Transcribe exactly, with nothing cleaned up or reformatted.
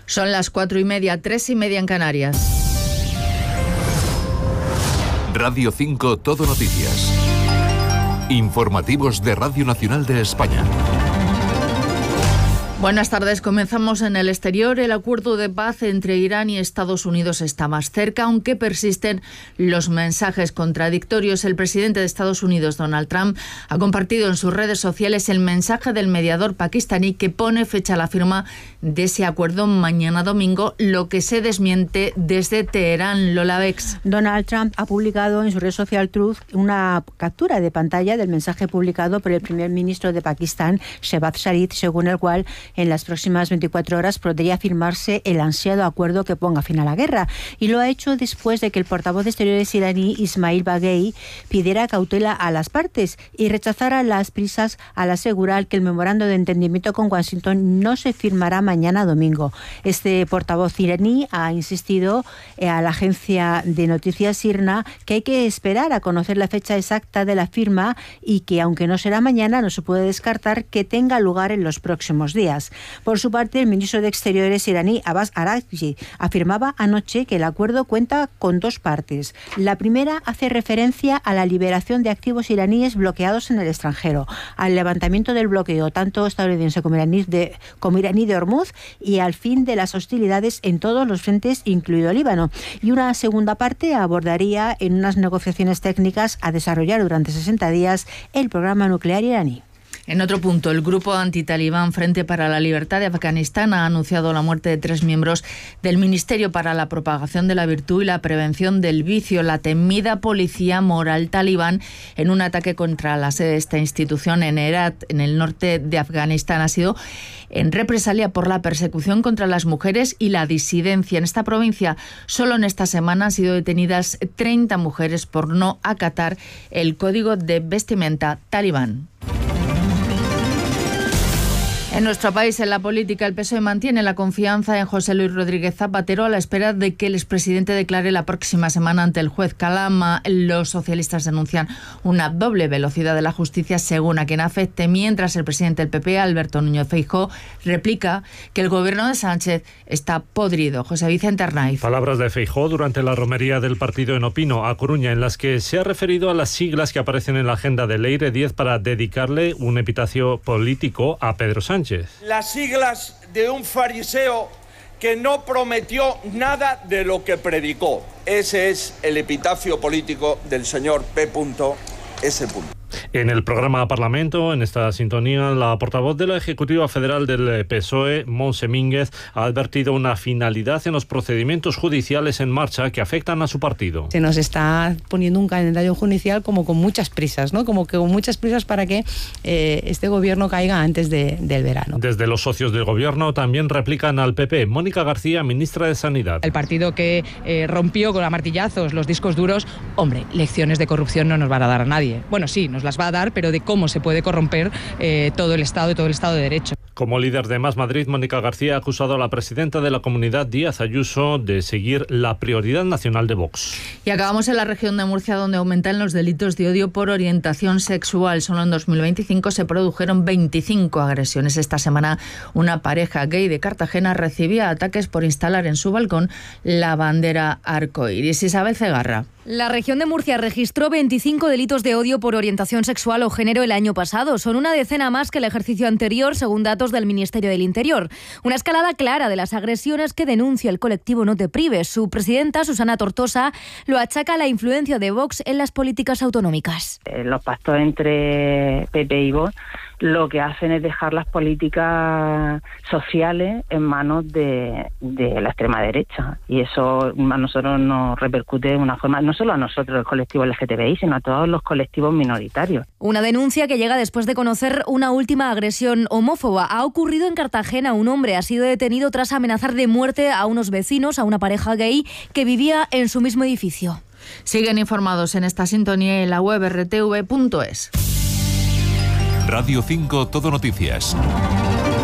Son las cuatro y media, tres y media en Canarias. Radio cinco Todo Noticias. Informativos de Radio Nacional de España. Buenas tardes. Comenzamos en el exterior. El acuerdo de paz entre Irán y Estados Unidos está más cerca, aunque persisten los mensajes contradictorios. El presidente de Estados Unidos, Donald Trump, ha compartido en sus redes sociales el mensaje del mediador pakistaní que pone fecha a la firma de ese acuerdo mañana domingo, lo que se desmiente desde Teherán. Lola Bex. Donald Trump ha publicado en su red social Truth una captura de pantalla del mensaje publicado por el primer ministro de Pakistán, Shehbaz Sharif, según el cual en las próximas veinticuatro horas podría firmarse el ansiado acuerdo que ponga fin a la guerra. Y lo ha hecho después de que el portavoz de Exteriores iraní, Ismail Baghei, pidiera cautela a las partes y rechazara las prisas al asegurar que el memorando de entendimiento con Washington no se firmará mañana domingo. Este portavoz iraní ha insistido a la agencia de noticias I R N A que hay que esperar a conocer la fecha exacta de la firma y que, aunque no será mañana, no se puede descartar que tenga lugar en los próximos días. Por su parte, el ministro de Exteriores iraní, Abbas Araghchi, afirmaba anoche que el acuerdo cuenta con dos partes. La primera hace referencia a la liberación de activos iraníes bloqueados en el extranjero, al levantamiento del bloqueo tanto estadounidense como iraní de, como iraní de Hormuz y al fin de las hostilidades en todos los frentes, incluido Líbano. Y una segunda parte abordaría en unas negociaciones técnicas a desarrollar durante sesenta días el programa nuclear iraní. En otro punto, el grupo antitalibán Frente para la Libertad de Afganistán ha anunciado la muerte de tres miembros del Ministerio para la Propagación de la Virtud y la Prevención del Vicio, la temida policía moral talibán, en un ataque contra la sede de esta institución en Herat, en el norte de Afganistán. Ha sido en represalia por la persecución contra las mujeres y la disidencia. En esta provincia, solo en esta semana han sido detenidas treinta mujeres por no acatar el código de vestimenta talibán. En nuestro país, en la política, el P S O E mantiene la confianza en José Luis Rodríguez Zapatero a la espera de que el expresidente declare la próxima semana ante el juez Calama. Los socialistas denuncian una doble velocidad de la justicia según a quien afecte, mientras el presidente del P P, Alberto Núñez Feijóo, replica que el gobierno de Sánchez está podrido. José Vicente Arnaiz. Palabras de Feijóo durante la romería del partido en Opino, a Coruña, en las que se ha referido a las siglas que aparecen en la agenda de Leire diez para dedicarle un epitafio político a Pedro Sánchez. Las siglas de un fariseo que no prometió nada de lo que predicó. Ese es el epitafio político del señor P. S. En el programa Parlamento, en esta sintonía, la portavoz de la Ejecutiva Federal del P S O E, Montse Mínguez, ha advertido una finalidad en los procedimientos judiciales en marcha que afectan a su partido. Se nos está poniendo un calendario judicial como con muchas prisas, ¿no? Como que con muchas prisas para que eh, este gobierno caiga antes de, del verano. Desde los socios del gobierno también replican al P P. Mónica García, ministra de Sanidad. El partido que eh, rompió con a martillazos los discos duros, hombre, lecciones de corrupción no nos van a dar a nadie. Bueno, sí, nos las va a dar, pero de cómo se puede corromper eh, todo el Estado y todo el Estado de Derecho. Como líder de Más Madrid, Mónica García ha acusado a la presidenta de la Comunidad, Díaz Ayuso, de seguir la prioridad nacional de Vox. Y acabamos en la región de Murcia, donde aumentan los delitos de odio por orientación sexual. Solo en dos mil veinticinco se produjeron veinticinco agresiones. Esta semana, una pareja gay de Cartagena recibía ataques por instalar en su balcón la bandera arcoíris. Isabel Cegarra. La región de Murcia registró veinticinco delitos de odio por orientación sexual o género el año pasado. Son una decena más que el ejercicio anterior, según datos del Ministerio del Interior. Una escalada clara de las agresiones que denuncia el colectivo No Te Prives. Su presidenta, Susana Tortosa, lo achaca a la influencia de Vox en las políticas autonómicas. Los pactos entre P P y Vox lo que hacen es dejar las políticas sociales en manos de, de la extrema derecha, y eso a nosotros nos repercute de una forma, no solo a nosotros, el colectivo L G T B I, sino a todos los colectivos minoritarios. Una denuncia que llega después de conocer una última agresión homófoba. Ha ocurrido en Cartagena. Un hombre ha sido detenido tras amenazar de muerte a unos vecinos, a una pareja gay que vivía en su mismo edificio. Siguen informados en esta sintonía en la web r t v punto es. Radio cinco Todo Noticias.